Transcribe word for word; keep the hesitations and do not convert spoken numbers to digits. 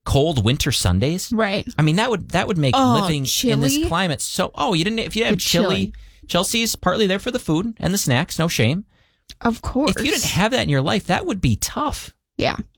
cold winter Sundays. Right. I mean, that would that would make Oh, living chili? in this climate so. Oh, you didn't if you have The chili. chili. Chelsea's partly there for the food and the snacks. No shame. Of course. If you didn't have that in your life, that would be tough. Yeah.